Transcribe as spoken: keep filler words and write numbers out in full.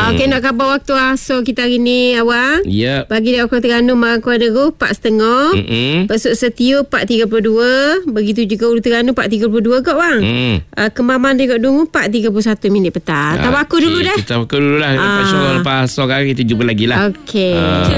Okey, nak khabar waktu asal kita hari ni awak. Ya. Bagi dia Kuala Terengganu, Kuala Terengganu empat setengah. Mm-mm. Besuk Setiu empat tiga puluh dua. Begitu juga Ulu Terengganu empat tiga puluh dua kot bang. Mm. Uh, Kembaman dekat Dungu empat tiga puluh satu minit petang. Tahu aku dulu dah. Kita aku dulu lah. Lepas Ah. syurga lepas sore hari kita jumpa lagi lah. Okey. Ah.